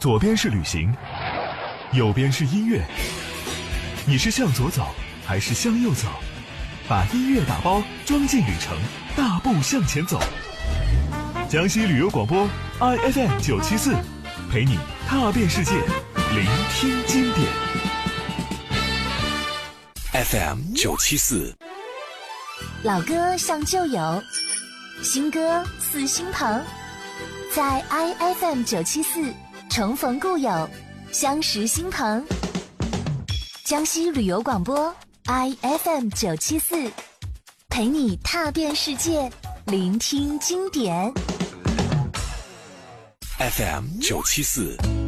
左边是旅行，右边是音乐。你是向左走还是向右走？把音乐打包装进旅程，大步向前走。江西旅游广播 IFM 974，陪你踏遍世界，聆听经典。 FM 974， 老歌像旧友，新歌似新朋，在 IFM 974重逢故友，相识新朋。江西旅游广播 IFM 974，陪你踏遍世界，聆听经典。 FM 974。